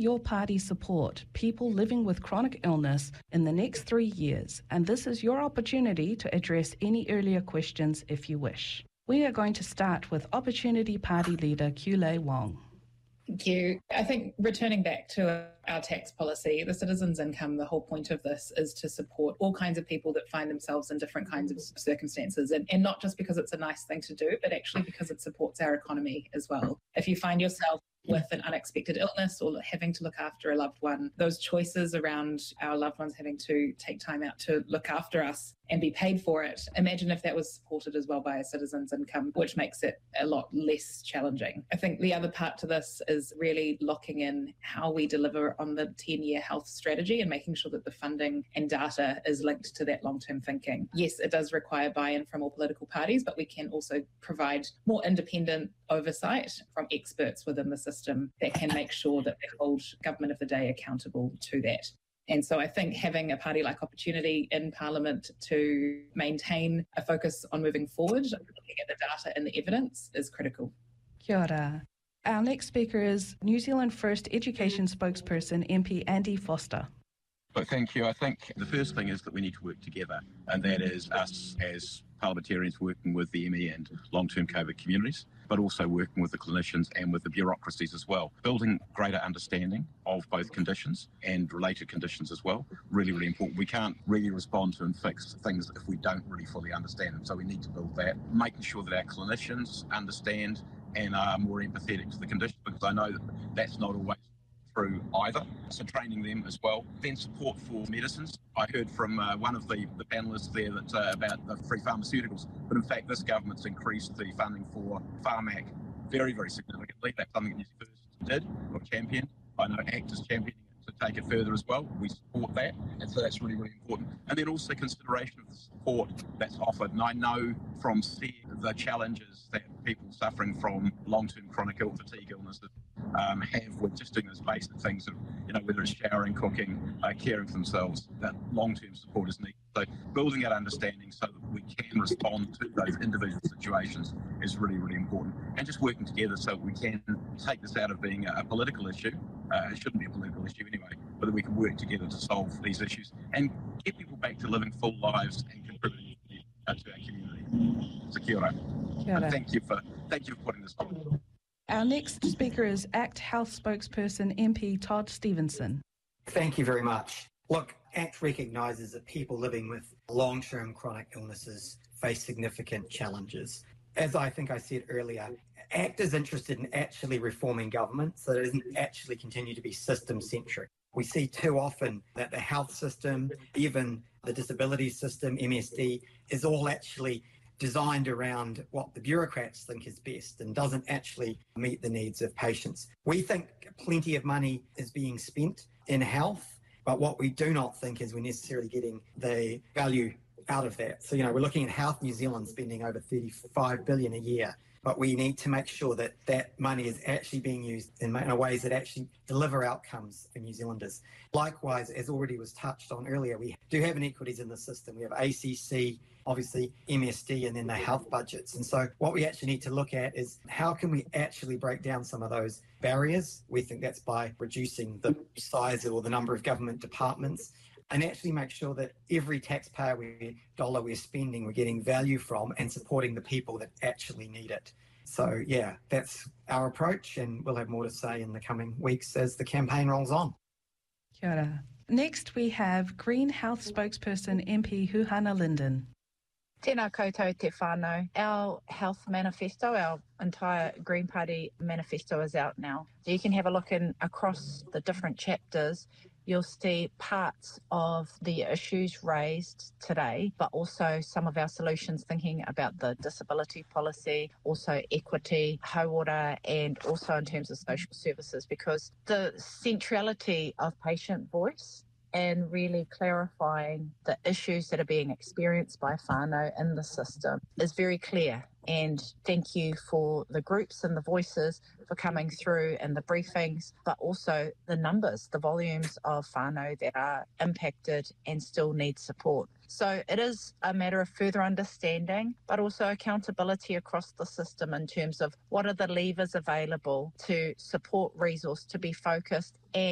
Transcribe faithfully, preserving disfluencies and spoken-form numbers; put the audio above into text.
your party support people living with chronic illness in the next three years, and this is your opportunity to address any earlier questions if you wish. We are going to start with Opportunity Party leader Kulei Wong. Thank you. I think returning back to our tax policy, the citizens' income, the whole point of this is to support all kinds of people that find themselves in different kinds of circumstances. And, and not just because it's a nice thing to do, but actually because it supports our economy as well. If you find yourself with an unexpected illness or having to look after a loved one, those choices around our loved ones having to take time out to look after us and be paid for it, imagine if that was supported as well by a citizen's income, which makes it a lot less challenging. I think the other part to this is really locking in how we deliver on the ten-year health strategy and making sure that the funding and data is linked to that long-term thinking. Yes, it does require buy-in from all political parties, but we can also provide more independent oversight from experts within the system that can make sure that they hold government of the day accountable to that. And so I think having a party like Opportunity in Parliament to maintain a focus on moving forward, looking at the data and the evidence, is critical. Kia ora. Our next speaker is New Zealand First Education spokesperson, M P Andy Foster. Well, thank you. I think the first thing is that we need to work together, and that is us as parliamentarians working with the M E and long-term COVID communities, but also working with the clinicians and with the bureaucracies as well. Building greater understanding of both conditions and related conditions as well, really, really important. We can't really respond to and fix things if we don't really fully understand them, so we need to build that. Making sure that our clinicians understand and are more empathetic to the condition, because I know that that's not always through either, so training them as well. Then support for medicines. I heard from uh, one of the, the panellists there that uh, about the free pharmaceuticals, but in fact this government's increased the funding for Pharmac very, very significantly. That's something that New Zealand First did or championed. I know ACT is championing it to take it further as well. We support that, and so that's really, really important. And then also consideration of the support that's offered. And I know from seeing the challenges that people suffering from long-term chronic ill fatigue illnesses um, have with just doing those basic things of, you know, whether it's showering, cooking, uh, caring for themselves, that long-term support is needed. So building that understanding so that we can respond to those individual situations is really, really important. And just working together so we can take this out of being a, a political issue. Uh, it shouldn't be a political issue anyway, but that we can work together to solve these issues and get people back to living full lives and contributing uh, to our community. So kia ora. Kia ora. And thank you for thank you for putting this on. Our next speaker is ACT Health spokesperson M P Todd Stevenson. Thank you very much. Look, ACT recognises that people living with long-term chronic illnesses face significant challenges. As I think I said earlier, ACT is interested in actually reforming government so that it doesn't actually continue to be system-centric. We see too often that the health system, even the disability system, M S D, is all actually designed around what the bureaucrats think is best and doesn't actually meet the needs of patients. We think plenty of money is being spent in health, but what we do not think is we're necessarily getting the value out of that. So, you know, we're looking at Health New Zealand spending over thirty-five billion dollars a year, but we need to make sure that that money is actually being used in, in ways that actually deliver outcomes for New Zealanders. Likewise, as already was touched on earlier, we do have inequities in the system. We have A C C, obviously M S D, and then the health budgets. And so what we actually need to look at is how can we actually break down some of those barriers? We think that's by reducing the size or the number of government departments, and actually make sure that every taxpayer we, dollar we're spending, we're getting value from and supporting the people that actually need it. So, yeah, that's our approach, and we'll have more to say in the coming weeks as the campaign rolls on. Kia ora. Next, we have Green Health spokesperson M P Huhana Linden. Tēnā koutou te whānau. Our health manifesto, our entire Green Party manifesto is out now. So you can have a look in across the different chapters. You'll see parts of the issues raised today, but also some of our solutions thinking about the disability policy, also equity, hauora, and also in terms of social services, because the centrality of patient voice and really clarifying the issues that are being experienced by whānau in the system is very clear. And thank you for the groups and the voices for coming through and the briefings, but also the numbers, the volumes of whānau that are impacted and still need support. So it is a matter of further understanding, but also accountability across the system in terms of what are the levers available to support resource to be focused and